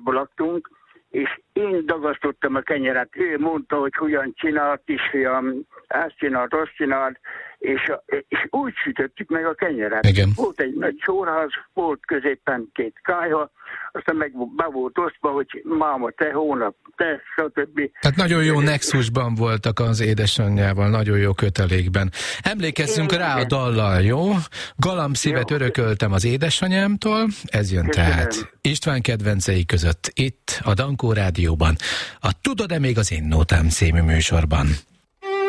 szobában laktunk, és én dagasztottam a kenyeret. Ő mondta, hogy hogyan csinált, kisfiam, ezt csinált, azt csinált, és úgy sütöttük meg a kenyeret. Igen. Volt egy nagy sórház, volt középen 2 kályha, aztán meg be volt osztva, hogy máma, te hónap, te, stb. Tehát nagyon jó nexusban voltak az édesanyjával, nagyon jó kötelékben. Emlékezzünk rá a dallal, jó? Galambszívet örököltem az édesanyámtól, ez jön tehát István kedvencei között, itt a Dankó Rádióban, a Tudod-e még az én nótám című műsorban.